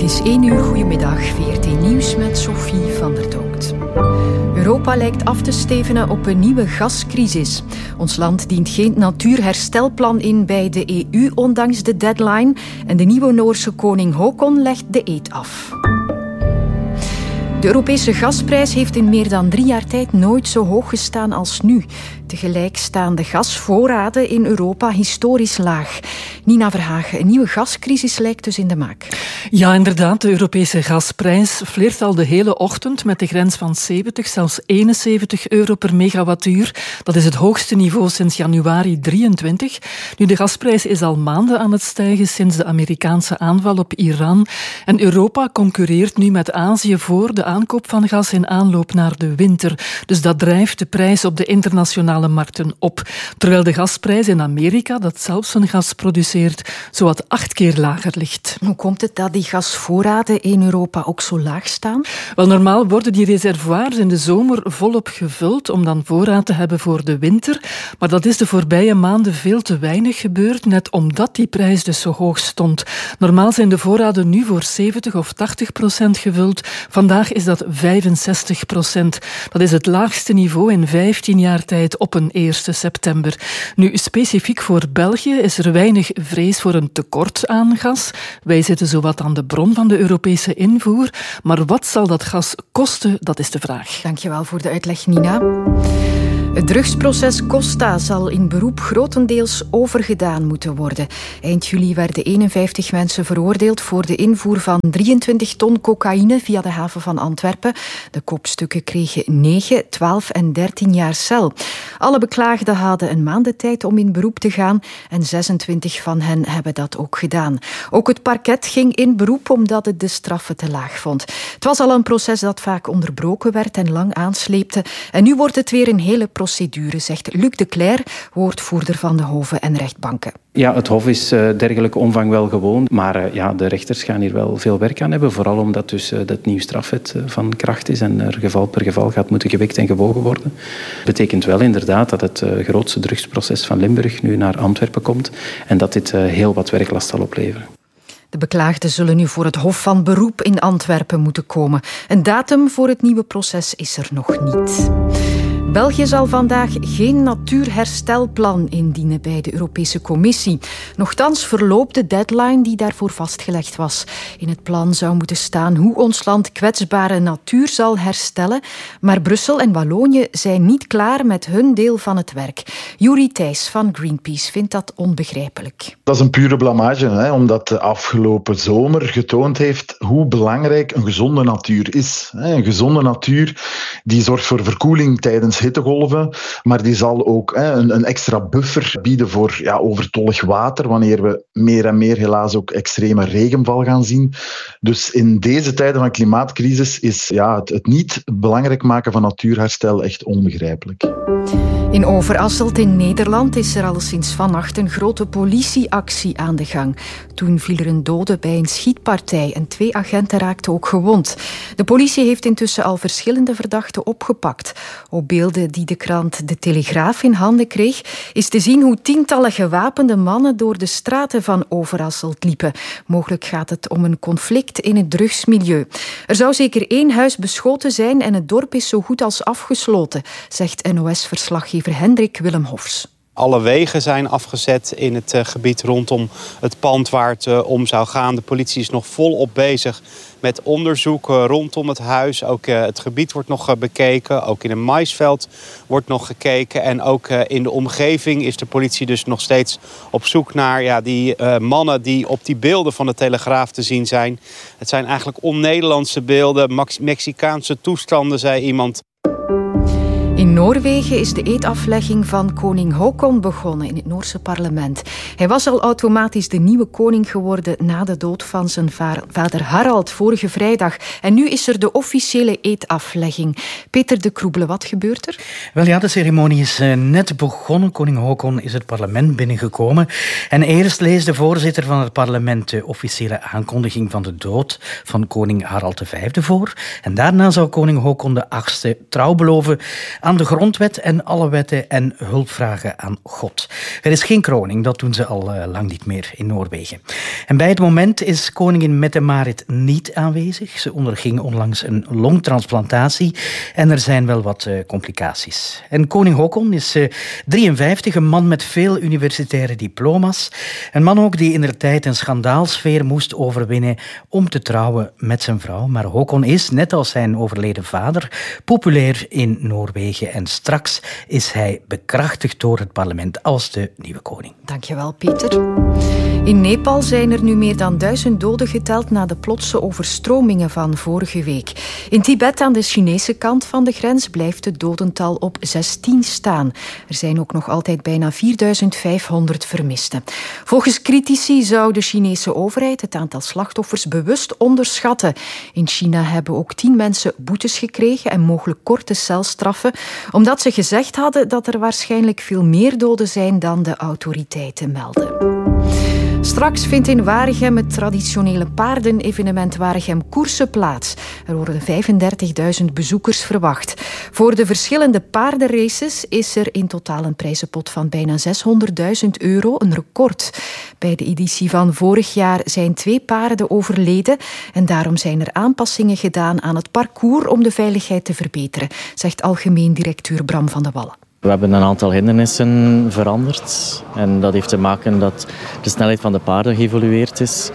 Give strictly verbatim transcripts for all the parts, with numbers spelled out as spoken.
is één uur. Goedemiddag. V R T Nieuws met Sophie van der Dood. Europa lijkt af te stevenen op een nieuwe gascrisis. Ons land dient geen natuurherstelplan in bij de E U, ondanks de deadline. En de nieuwe Noorse koning Håkon legt de eed af. De Europese gasprijs heeft in meer dan drie jaar tijd nooit zo hoog gestaan als nu. Tegelijk staan de gasvoorraden in Europa historisch laag. Nina Verhagen, een nieuwe gascrisis lijkt dus in de maak. Ja, inderdaad. De Europese gasprijs flirt al de hele ochtend met de grens van zeventig, zelfs eenenzeventig euro per megawattuur. Dat is het hoogste niveau sinds januari drieëntwintig. Nu, de gasprijs is al maanden aan het stijgen sinds de Amerikaanse aanval op Iran. En Europa concurreert nu met Azië voor de aankoop van gas in aanloop naar de winter. Dus dat drijft de prijs op de internationale markten op. Terwijl de gasprijs in Amerika, dat zelf zijn gas produceert, zowat acht keer lager ligt. Hoe komt het dat die gasvoorraden in Europa ook zo laag staan? Wel, normaal worden die reservoirs in de zomer volop gevuld om dan voorraad te hebben voor de winter. Maar dat is de voorbije maanden veel te weinig gebeurd, net omdat die prijs dus zo hoog stond. Normaal zijn de voorraden nu voor zeventig of tachtig procent gevuld. Vandaag is dat vijfenzestig procent. Dat is het laagste niveau in vijftien jaar tijd op een eerste september. Nu, specifiek voor België is er weinig vrees voor een tekort aan gas. Wij zitten zowat aan de bron van de Europese invoer. Maar wat zal dat gas kosten? Dat is de vraag. Dankjewel voor de uitleg, Nina. Het drugsproces Costa zal in beroep grotendeels overgedaan moeten worden. Eind juli werden eenenvijftig mensen veroordeeld voor de invoer van drieëntwintig ton cocaïne via de haven van Antwerpen. De kopstukken kregen negen, twaalf en dertien jaar cel. Alle beklaagden hadden een maand de tijd om in beroep te gaan en zesentwintig van hen hebben dat ook gedaan. Ook het parket ging in beroep omdat het de straffen te laag vond. Het was al een proces dat vaak onderbroken werd en lang aansleepte. En nu wordt het weer een hele procedure. procedure, zegt Luc de Cler, woordvoerder van de hoven en rechtbanken. Ja, het Hof is uh, dergelijke omvang wel gewoon, maar uh, ja, de rechters gaan hier wel veel werk aan hebben, vooral omdat dus uh, dat nieuw strafwet uh, van kracht is en er geval per geval gaat moeten gewikt en gewogen worden. Dat betekent wel inderdaad dat het uh, grootste drugsproces van Limburg nu naar Antwerpen komt en dat dit uh, heel wat werklast zal opleveren. De beklaagden zullen nu voor het Hof van Beroep in Antwerpen moeten komen. Een datum voor het nieuwe proces is er nog niet. België zal vandaag geen natuurherstelplan indienen bij de Europese Commissie. Nochtans verloopt de deadline die daarvoor vastgelegd was. In het plan zou moeten staan hoe ons land kwetsbare natuur zal herstellen. Maar Brussel en Wallonië zijn niet klaar met hun deel van het werk. Juri Thijs van Greenpeace vindt dat onbegrijpelijk. Dat is een pure blamage, hè, omdat de afgelopen zomer getoond heeft hoe belangrijk een gezonde natuur is. Een gezonde natuur die zorgt voor verkoeling tijdens hittegolven, maar die zal ook hè, een, een extra buffer bieden voor ja, overtollig water, wanneer we meer en meer helaas ook extreme regenval gaan zien. Dus in deze tijden van klimaatcrisis is ja, het, het niet belangrijk maken van natuurherstel echt onbegrijpelijk. In Overasselt in Nederland is er al sinds vannacht een grote politieactie aan de gang. Toen viel er een dode bij een schietpartij en twee agenten raakten ook gewond. De politie heeft intussen al verschillende verdachten opgepakt. Op beelden die de krant De Telegraaf in handen kreeg, is te zien hoe tientallen gewapende mannen door de straten van Overasselt liepen. Mogelijk gaat het om een conflict in het drugsmilieu. Er zou zeker één huis beschoten zijn en het dorp is zo goed als afgesloten, zegt N O S-verslaggever Hendrik Willem Hofs. Alle wegen zijn afgezet in het uh, gebied rondom het pand waar het uh, om zou gaan. De politie is nog volop bezig met onderzoek uh, rondom het huis. Ook uh, het gebied wordt nog uh, bekeken. Ook in een maisveld wordt nog gekeken. En ook uh, in de omgeving is de politie dus nog steeds op zoek naar ja, die uh, mannen die op die beelden van de Telegraaf te zien zijn. Het zijn eigenlijk on-Nederlandse beelden, Max- Mexicaanse toestanden, zei iemand. In Noorwegen is de eedaflegging van koning Håkon begonnen in het Noorse parlement. Hij was al automatisch de nieuwe koning geworden na de dood van zijn vader Harald vorige vrijdag. En nu is er de officiële eedaflegging. Peter de Kroebele, wat gebeurt er? Wel ja, de ceremonie is net begonnen. Koning Håkon is het parlement binnengekomen. En eerst leest de voorzitter van het parlement de officiële aankondiging van de dood van koning Harald de Vijfde voor. En daarna zou koning Håkon de Achtste trouw beloven aan de grondwet en alle wetten en hulp vragen aan God. Er is geen kroning, dat doen ze al uh, lang niet meer in Noorwegen. En bij het moment is koningin Mette-Marit niet aanwezig. Ze onderging onlangs een longtransplantatie en er zijn wel wat uh, complicaties. En koning Haakon is uh, drieënvijftig, een man met veel universitaire diploma's. Een man ook die indertijd een schandaalsfeer moest overwinnen om te trouwen met zijn vrouw. Maar Haakon is, net als zijn overleden vader, populair in Noorwegen. En straks is hij bekrachtigd door het parlement als de nieuwe koning. Dankjewel, Peter. In Nepal zijn er nu meer dan duizend doden geteld na de plotse overstromingen van vorige week. In Tibet, aan de Chinese kant van de grens, blijft het dodental op zestien staan. Er zijn ook nog altijd bijna vierduizend vijfhonderd vermisten. Volgens critici zou de Chinese overheid het aantal slachtoffers bewust onderschatten. In China hebben ook tien mensen boetes gekregen en mogelijk korte celstraffen, omdat ze gezegd hadden dat er waarschijnlijk veel meer doden zijn dan de autoriteiten melden. Straks vindt in Waregem het traditionele paardenevenement Waregem Koersen plaats. Er worden vijfendertigduizend bezoekers verwacht. Voor de verschillende paardenraces is er in totaal een prijzenpot van bijna zeshonderdduizend euro, een record. Bij de editie van vorig jaar zijn twee paarden overleden en daarom zijn er aanpassingen gedaan aan het parcours om de veiligheid te verbeteren, zegt algemeen directeur Bram van de Wallen. We hebben een aantal hindernissen veranderd en dat heeft te maken dat de snelheid van de paarden geëvolueerd is.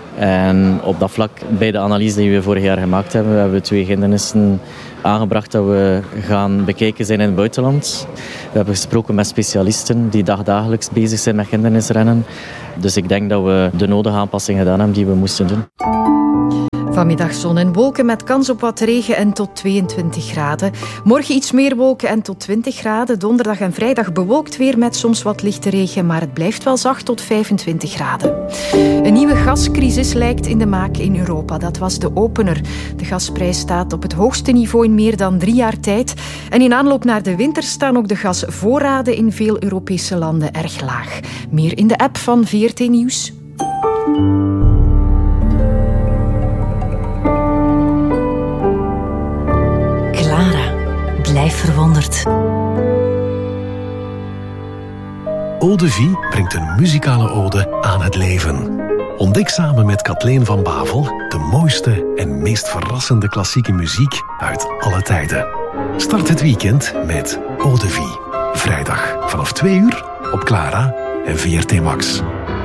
En op dat vlak, bij de analyse die we vorig jaar gemaakt hebben, hebben we twee hindernissen aangebracht dat we gaan bekijken zijn in het buitenland. We hebben gesproken met specialisten die dagdagelijks bezig zijn met hindernisrennen. Dus ik denk dat we de nodige aanpassingen gedaan hebben die we moesten doen. Vanmiddag zon en wolken met kans op wat regen en tot tweeëntwintig graden. Morgen iets meer wolken en tot twintig graden. Donderdag en vrijdag bewolkt weer met soms wat lichte regen, maar het blijft wel zacht tot vijfentwintig graden. Een nieuwe gascrisis lijkt in de maak in Europa. Dat was de opener. De gasprijs staat op het hoogste niveau in meer dan drie jaar tijd. En in aanloop naar de winter staan ook de gasvoorraden in veel Europese landen erg laag. Meer in de app van V R T Nieuws. Blijf verwonderd. Eau de Vie brengt een muzikale ode aan het leven. Ontdek samen met Kathleen van Bavel de mooiste en meest verrassende klassieke muziek uit alle tijden. Start het weekend met Eau de Vie. Vrijdag vanaf twee uur op Clara en V R T Max.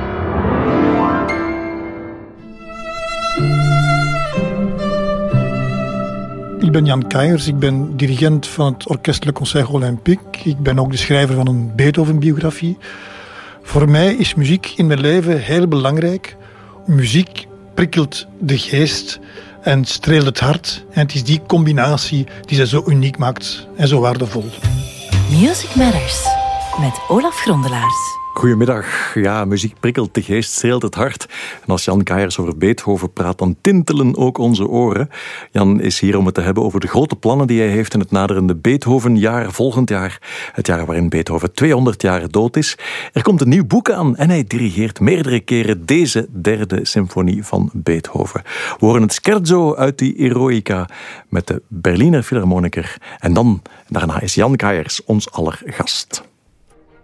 Ik ben Jan Keiers, ik ben dirigent van het Orchestre Le Concert Olympique. Ik ben ook de schrijver van een Beethoven-biografie. Voor mij is muziek in mijn leven heel belangrijk. Muziek prikkelt de geest en streelt het hart. En het is die combinatie die ze zo uniek maakt en zo waardevol. Music Matters met Olaf Grondelaars. Goedemiddag. Ja, muziek prikkelt de geest, streelt het hart. En als Jan Keiers over Beethoven praat, dan tintelen ook onze oren. Jan is hier om het te hebben over de grote plannen die hij heeft in het naderende Beethovenjaar volgend jaar. Het jaar waarin Beethoven tweehonderd jaar dood is. Er komt een nieuw boek aan en hij dirigeert meerdere keren deze derde symfonie van Beethoven. We horen het scherzo uit die Eroica met de Berliner Philharmoniker. En dan, daarna is Jan Keiers ons aller gast.